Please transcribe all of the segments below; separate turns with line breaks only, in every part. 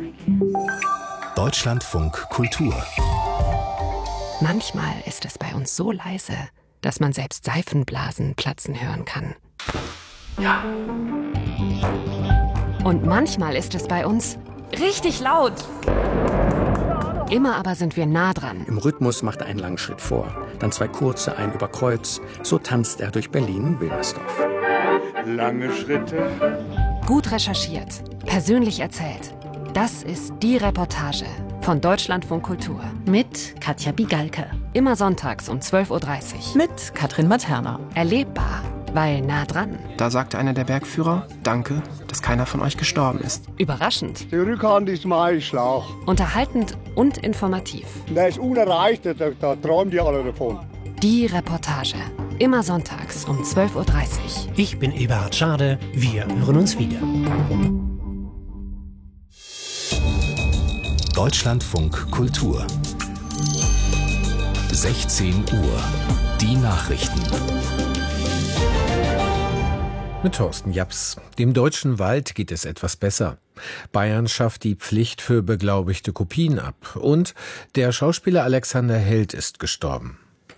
Deutschlandfunk Kultur.
Manchmal ist es bei uns so leise, dass man selbst Seifenblasen platzen hören kann.
Ja.
Und manchmal ist es bei uns richtig laut. Immer aber sind wir nah dran.
Im Rhythmus macht er einen langen Schritt vor, dann 2 kurze, einen über Kreuz. So tanzt er durch Berlin-Wilmersdorf.
Lange Schritte.
Gut recherchiert, persönlich erzählt. Das ist die Reportage von Deutschlandfunk Kultur.
Mit Katja Bigalke.
Immer sonntags um 12:30 Uhr.
Mit Katrin Materna.
Erlebbar, weil nah dran.
Da sagte einer der Bergführer, danke, dass keiner von euch gestorben ist.
Überraschend.
Die Rückhand ist mein Schlauch.
Unterhaltend und informativ.
Der ist unerreicht, da träumen die alle davon.
Die Reportage. Immer sonntags um 12:30 Uhr.
Ich bin Eberhard Schade. Wir hören uns wieder.
Deutschlandfunk Kultur. 16 Uhr. Die Nachrichten.
Mit Thorsten Japs. Dem deutschen Wald geht es etwas besser. Bayern schafft die Pflicht für beglaubigte Kopien ab. Und der Schauspieler Alexander Held ist gestorben.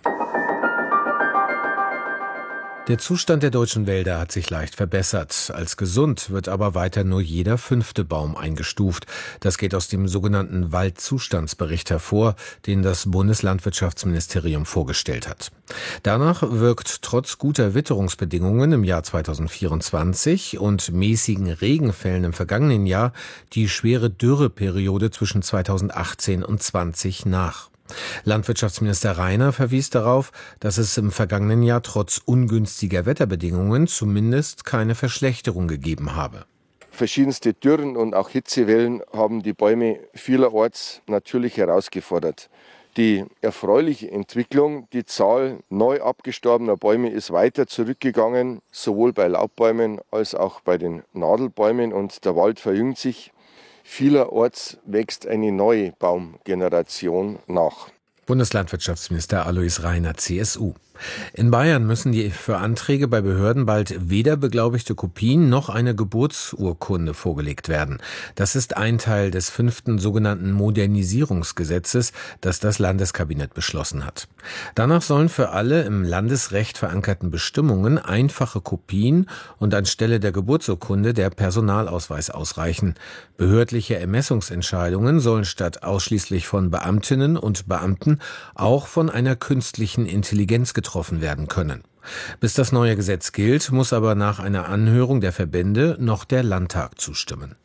Der Zustand der deutschen Wälder hat sich leicht verbessert. Als gesund wird aber weiter nur jeder 5. Baum eingestuft. Das geht aus dem sogenannten Waldzustandsbericht hervor, den das Bundeslandwirtschaftsministerium vorgestellt hat. Danach wirkt trotz guter Witterungsbedingungen im Jahr 2024 und mäßigen Regenfällen im vergangenen Jahr die schwere Dürreperiode zwischen 2018 und 2020 nach. Landwirtschaftsminister Rainer verwies darauf, dass es im vergangenen Jahr trotz ungünstiger Wetterbedingungen zumindest keine Verschlechterung gegeben habe.
Verschiedenste Dürren und auch Hitzewellen haben die Bäume vielerorts natürlich herausgefordert. Die erfreuliche Entwicklung, die Zahl neu abgestorbener Bäume ist weiter zurückgegangen, sowohl bei Laubbäumen als auch bei den Nadelbäumen, und der Wald verjüngt sich. Vielerorts wächst eine neue Baumgeneration nach.
Bundeslandwirtschaftsminister Alois Rainer, CSU. In Bayern müssen die für Anträge bei Behörden bald weder beglaubigte Kopien noch eine Geburtsurkunde vorgelegt werden. Das ist ein Teil des 5. sogenannten Modernisierungsgesetzes, das das Landeskabinett beschlossen hat. Danach sollen für alle im Landesrecht verankerten Bestimmungen einfache Kopien und anstelle der Geburtsurkunde der Personalausweis ausreichen. Behördliche Ermessungsentscheidungen sollen statt ausschließlich von Beamtinnen und Beamten auch von einer künstlichen Intelligenz getroffen werden können. Bis das neue Gesetz gilt, muss aber nach einer Anhörung der Verbände noch der Landtag zustimmen.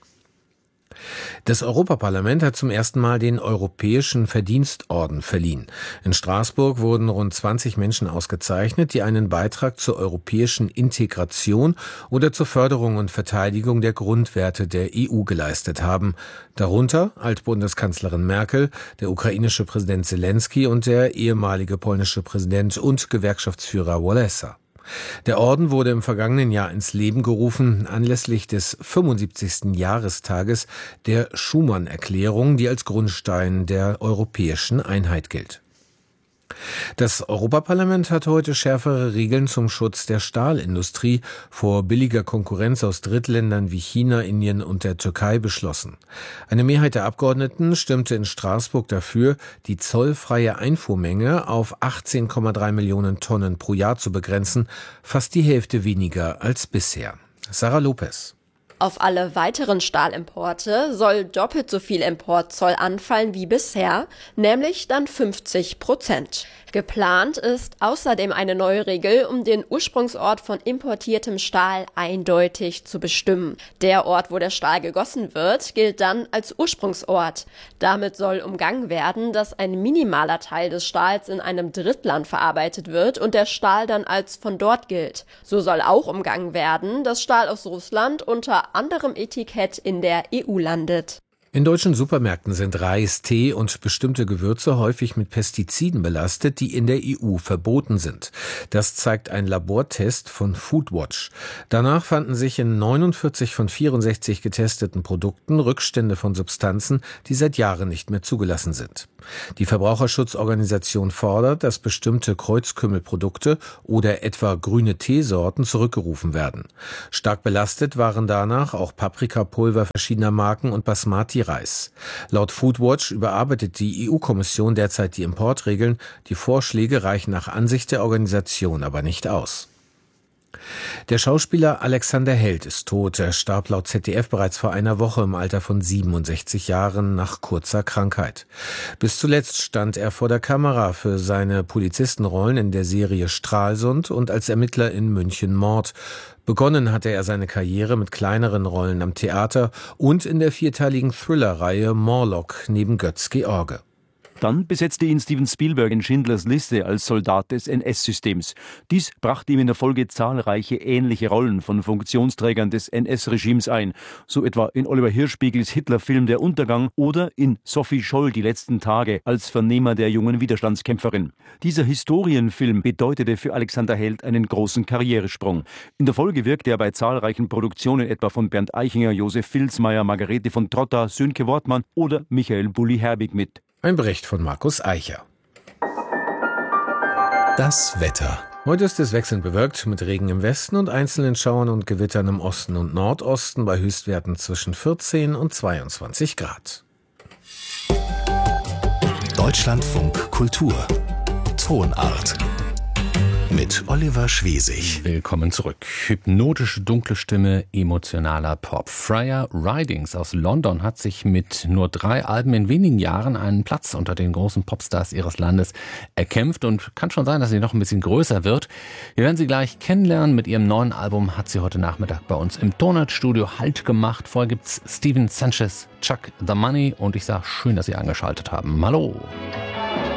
Das Europaparlament hat zum ersten Mal den Europäischen Verdienstorden verliehen. In Straßburg wurden rund 20 Menschen ausgezeichnet, die einen Beitrag zur europäischen Integration oder zur Förderung und Verteidigung der Grundwerte der EU geleistet haben. Darunter Altbundeskanzlerin Merkel, der ukrainische Präsident Zelensky und der ehemalige polnische Präsident und Gewerkschaftsführer Wałęsa. Der Orden wurde im vergangenen Jahr ins Leben gerufen, anlässlich des 75. Jahrestages der Schuman-Erklärung, die als Grundstein der europäischen Einheit gilt. Das Europaparlament hat heute schärfere Regeln zum Schutz der Stahlindustrie vor billiger Konkurrenz aus Drittländern wie China, Indien und der Türkei beschlossen. Eine Mehrheit der Abgeordneten stimmte in Straßburg dafür, die zollfreie Einfuhrmenge auf 18,3 Millionen Tonnen pro Jahr zu begrenzen, fast die Hälfte weniger als bisher. Sarah Lopez.
Auf alle weiteren Stahlimporte soll doppelt so viel Importzoll anfallen wie bisher, nämlich dann 50%. Geplant ist außerdem eine neue Regel, um den Ursprungsort von importiertem Stahl eindeutig zu bestimmen. Der Ort, wo der Stahl gegossen wird, gilt dann als Ursprungsort. Damit soll umgangen werden, dass ein minimaler Teil des Stahls in einem Drittland verarbeitet wird und der Stahl dann als von dort gilt. So soll auch umgangen werden, dass Stahl aus Russland unter anderem Etikett in der EU landet.
In deutschen Supermärkten sind Reis, Tee und bestimmte Gewürze häufig mit Pestiziden belastet, die in der EU verboten sind. Das zeigt ein Labortest von Foodwatch. Danach fanden sich in 49 von 64 getesteten Produkten Rückstände von Substanzen, die seit Jahren nicht mehr zugelassen sind. Die Verbraucherschutzorganisation fordert, dass bestimmte Kreuzkümmelprodukte oder etwa grüne Teesorten zurückgerufen werden. Stark belastet waren danach auch Paprikapulver verschiedener Marken und Basmati-Reis. Laut Foodwatch überarbeitet die EU-Kommission derzeit die Importregeln. Die Vorschläge reichen nach Ansicht der Organisation aber nicht aus. Der Schauspieler Alexander Held ist tot. Er starb laut ZDF bereits vor einer Woche im Alter von 67 Jahren nach kurzer Krankheit. Bis zuletzt stand er vor der Kamera für seine Polizistenrollen in der Serie Stralsund und als Ermittler in München Mord. Begonnen hatte er seine Karriere mit kleineren Rollen am Theater und in der vierteiligen Thriller-Reihe Morlock neben Götz George.
Dann besetzte ihn Steven Spielberg in Schindlers Liste als Soldat des NS-Systems. Dies brachte ihm in der Folge zahlreiche ähnliche Rollen von Funktionsträgern des NS-Regimes ein, so etwa in Oliver Hirschbiegels Hitler-Film Der Untergang oder in Sophie Scholl Die letzten Tage als Vernehmer der jungen Widerstandskämpferin. Dieser Historienfilm bedeutete für Alexander Held einen großen Karrieresprung. In der Folge wirkte er bei zahlreichen Produktionen etwa von Bernd Eichinger, Josef Vilsmeier, Margarete von Trotta, Sönke Wortmann oder Michael Bulli-Herbig mit.
Ein Bericht von Markus Eicher.
Das Wetter.
Heute ist es wechselnd bewölkt mit Regen im Westen und einzelnen Schauern und Gewittern im Osten und Nordosten bei Höchstwerten zwischen 14 und 22 Grad.
Deutschlandfunk Kultur. Tonart. Mit Oliver Schwesig.
Willkommen zurück. Hypnotische dunkle Stimme, emotionaler Pop. Freya Ridings aus London hat sich mit nur 3 Alben in wenigen Jahren einen Platz unter den großen Popstars ihres Landes erkämpft und kann schon sein, dass sie noch ein bisschen größer wird. Wir werden sie gleich kennenlernen. Mit ihrem neuen Album hat sie heute Nachmittag bei uns im Tonart-Studio Halt gemacht. Vorher gibt's Steven Sanchez, Chuck the Money und ich sage schön, dass Sie eingeschaltet haben. Hallo.